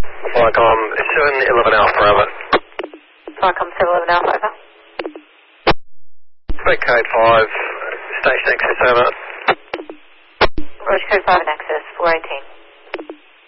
Flycom 711 Alpha, over. Flycom 711 Alpha, over. Spec code 5, station access, over. Roger code 5 and access, 418.